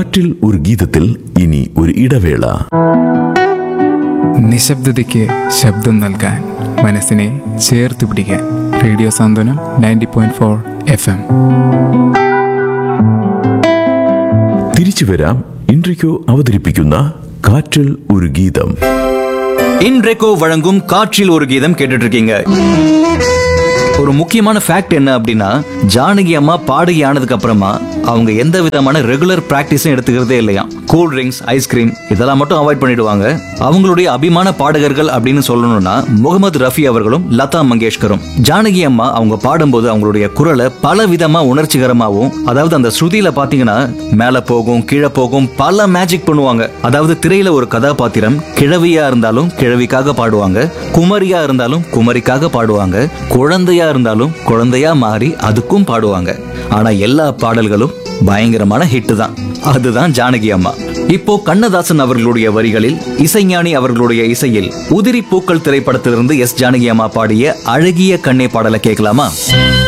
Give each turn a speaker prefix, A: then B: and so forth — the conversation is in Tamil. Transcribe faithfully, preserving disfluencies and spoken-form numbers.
A: കാറ്റിൽ ഒരു ഗീതത്തിൽ ഇനി ഒരു ഇടവേള.
B: നിശബ്ദതയ്ക്ക് ശബ്ദം നൽകാൻ, മനസ്സിനെ ചേർത്ത് പിടിക്കാൻ. റേഡിയോ സാന്ത്വനം ninety point four F M.
A: തിരിച്ചു വരാം. ഇൻട്രിക്കോ അവതരിപ്പിക്കുന്ന കാറ്റിൽ ഒരു ഗീതം.
C: இன்றைக்கோ வழங்கும் காற்றில் ஒரு கீதம் கேட்டுட்டு இருக்கீங்க. ஒரு முக்கியமான ஃபேக்ட் என்ன அப்படின்னா, ஜானகி அம்மா பாடகி ஆனதுக்கு அப்புறமா அவங்க எந்த விதமான ரெகுலர் பிராக்டிஸும் எடுத்துக்கிறதே இல்லையா. கூல் ட்ரிங்க்ஸ், ஐஸ்கிரீம் இதெல்லாம் மட்டும் அவாய்ட் பண்ணிடுவாங்க. அவங்களுடைய அபிமான பாடகர்கள் அப்படின்னு சொல்லணும்னா முகமது ரஃபி அவர்களும் லதா மங்கேஷ்கரும். ஜானகி அம்மா அவங்க பாடும்போது அவங்களுடைய குரலை பல விதமா உணர்ச்சிகரமாகவும், அதாவது அந்த ஸ்ருதியில பாத்தீங்கன்னா மேல போகும் கீழே போகும், பல மேஜிக் பண்ணுவாங்க. அதாவது திரையில ஒரு கதாபாத்திரம் கிழவியா இருந்தாலும் கிழவிக்காக பாடுவாங்க, குமரியா இருந்தாலும் குமரிக்காக பாடுவாங்க, குழந்தையா இருந்தாலும் குழந்தையா மாறி அதுக்கும் பாடுவாங்க. ஆனா எல்லா பாடல்களும் பயங்கரமான ஹிட் தான். அதுதான் ஜானகி அம்மா. இப்போ கண்ணதாசன் அவர்களுடைய வரிகளில், இசைஞானி அவர்களுடைய இசையில் உதிரி பூக்கள் திரைப்படத்திலிருந்து எஸ் ஜானகி அம்மா பாடிய அழகிய கண்ணே பாடலை கேட்கலாமா?